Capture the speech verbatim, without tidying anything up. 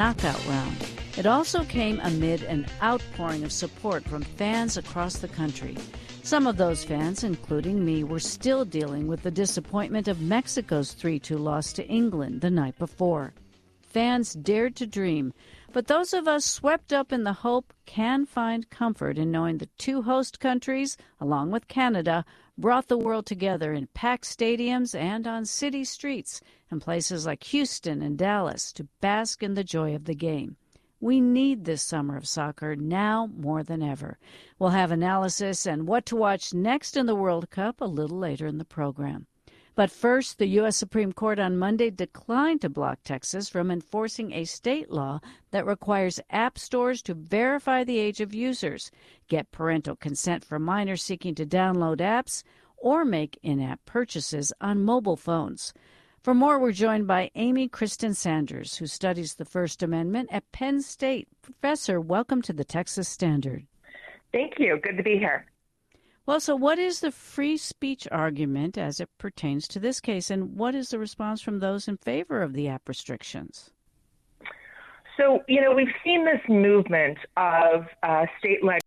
knockout round. It also came amid an outpouring of support from fans across the country. Some of those fans, including me, were still dealing with the disappointment of Mexico's three two loss to England the night before. Fans dared to dream, but those of us swept up in the hope can find comfort in knowing the two host countries, along with Canada, brought the world together in packed stadiums and on city streets in places like Houston and Dallas to bask in the joy of the game. We need this summer of soccer now more than ever. We'll have analysis and what to watch next in the World Cup a little later in the program. But first, the U S Supreme Court on Monday declined to block Texas from enforcing a state law that requires app stores to verify the age of users, get parental consent for minors seeking to download apps, or make in-app purchases on mobile phones. For more, we're joined by Amy Kristen Sanders, who studies the First Amendment at Penn State. Professor, welcome to the Texas Standard. Thank you. Good to be here. Well, so what is the free speech argument as it pertains to this case, and what is the response from those in favor of the app restrictions? So, you know, we've seen this movement of uh, state